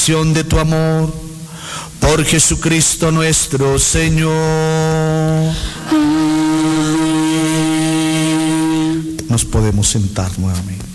perfección de tu amor, por Jesucristo nuestro Señor. Amén. Nos podemos sentar nuevamente.